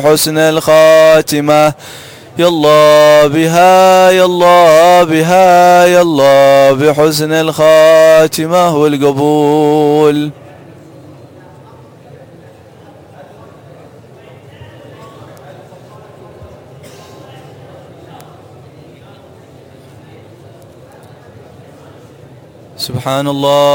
حسن الخاتمة. يلا بها يلا بها يلا بحسن الخاتمة والقبول. سبحان الله.